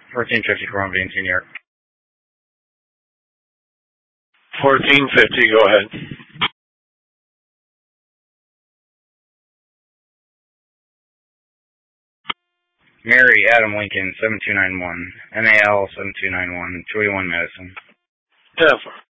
1450 Columbia, New York. 1450, go ahead. Mary Adam Lincoln, 7291. MAL 7291, 281 Madison. Jennifer.